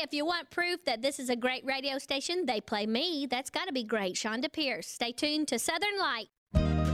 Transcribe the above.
if you want proof that this is a great radio station, they play me. That's got to be great. Shonda Pierce. Stay tuned to Southern Light.